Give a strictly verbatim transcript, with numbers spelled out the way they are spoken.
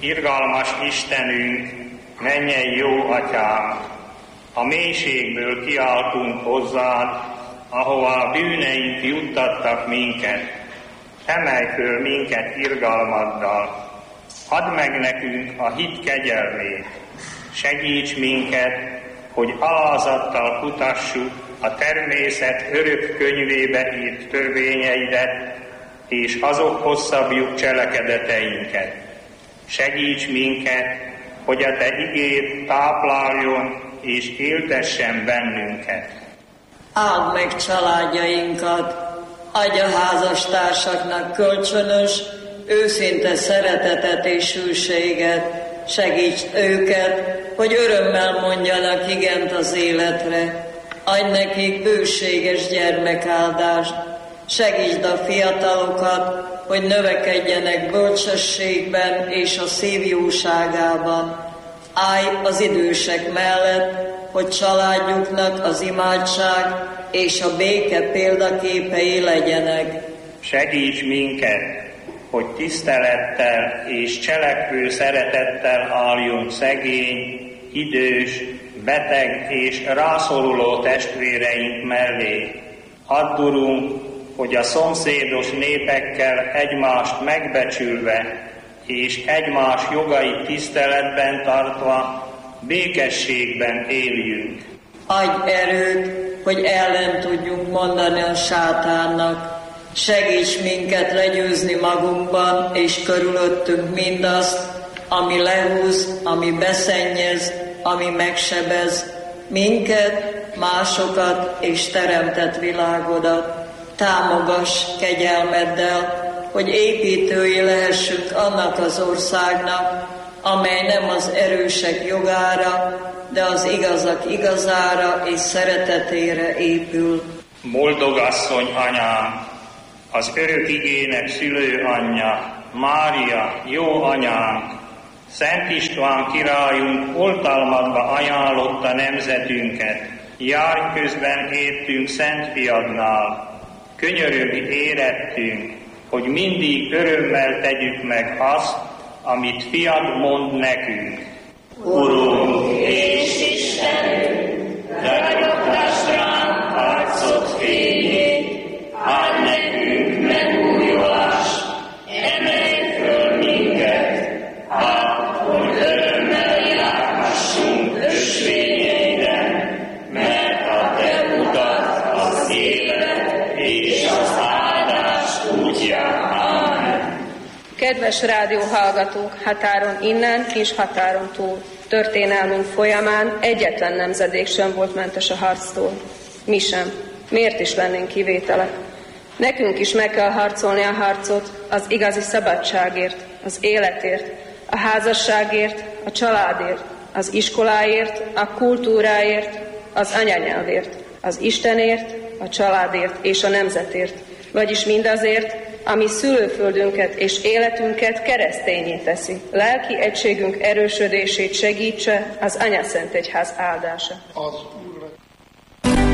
Irgalmas Istenünk, mennyei jó Atyánk, a mélységből kiáltunk hozzád, ahová bűneink juttattak minket. Emelj föl minket irgalmaddal, add meg nekünk a hit kegyelmét, segíts minket, hogy alázattal kutassuk a természet örök könyvébe írt törvényeidet, és azokhoz szabjuk cselekedeteinket. Segíts minket, hogy a te igéd tápláljon és éltessen bennünket. Áld meg családjainkat, adj a házastársaknak kölcsönös, őszinte szeretetet és hűséget, segíts őket, hogy örömmel mondjanak igent az életre, adj nekik bőséges gyermekáldást, segítsd a fiatalokat, hogy növekedjenek bölcsességben és a szív jóságában. Állj az idősek mellett, hogy családjuknak az imádság és a béke példaképei legyenek. Segíts minket, hogy tisztelettel és cselekvő szeretettel álljunk szegény, idős, beteg és rászoruló testvéreink mellé. Add, Urunk, hogy a szomszédos népekkel egymást megbecsülve és egymás jogait tiszteletben tartva békességben éljünk. Adj erőt, hogy ellen tudjunk mondani a sátánnak. Segíts minket legyőzni magunkban és körülöttünk mindazt, ami lehúz, ami beszennyez, ami megsebez minket, másokat és teremtett világodat. Támogass kegyelmeddel, hogy építői lehessünk annak az országnak, amely nem az erősek jogára, de az igazak igazára és szeretetére épül. Boldogasszony anyám, az örök igének szülő anyja, Mária, jó anyánk, Szent István királyunk oltalmadba ajánlotta nemzetünket, járj közben értünk Szent Fiadnál, könyörögj érettünk, hogy mindig örömmel tegyük meg azt, amit Fiad mond nekünk. Urunk és Istenünk, ragyogtass ránk arcod fényét, áld nekünk megújulást, emelj föl minket, hát, hogy örömmel járhassunk ösvényeiden, mert a te utat az élet és az áldás útja. Amen. Kedves rádióhallgatók, határon innen és határon túl, történelmünk folyamán egyetlen nemzedék sem volt mentes a harctól. Mi sem. Miért is lennénk kivételek? Nekünk is meg kell harcolni a harcot az igazi szabadságért, az életért, a házasságért, a családért, az iskoláért, a kultúráért, az anyanyelvért, az Istenért, a családért és a nemzetért, vagyis mindazért, ami szülőföldünket és életünket keresztényé teszi. Lelki egységünk erősödését segítse az Anyaszentegyház áldása. Az